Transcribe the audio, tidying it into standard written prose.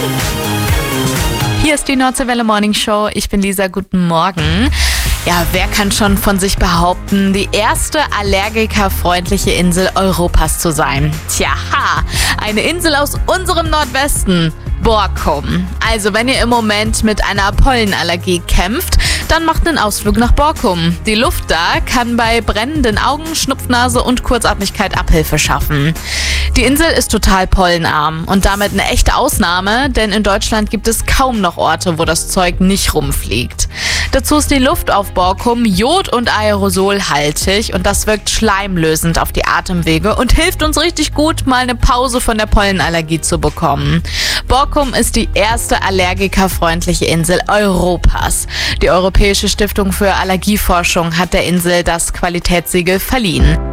Hier ist die Nordseewelle Morning Show. Ich bin Lisa, guten Morgen. Ja, wer kann schon von sich behaupten, die erste allergikerfreundliche Insel Europas zu sein? Tja, eine Insel aus unserem Nordwesten, Borkum. Also wenn ihr im Moment mit einer Pollenallergie kämpft, dann macht einen Ausflug nach Borkum. Die Luft da kann bei brennenden Augen, Schnupfnase und Kurzatmigkeit Abhilfe schaffen. Die Insel ist total pollenarm und damit eine echte Ausnahme, denn in Deutschland gibt es kaum noch Orte, wo das Zeug nicht rumfliegt. Dazu ist die Luft auf Borkum jod- und aerosolhaltig und das wirkt schleimlösend auf die Atemwege und hilft uns richtig gut, mal eine Pause von der Pollenallergie zu bekommen. Borkum ist die erste allergikerfreundliche Insel Europas. Die Europäische Stiftung für Allergieforschung hat der Insel das Qualitätssiegel verliehen.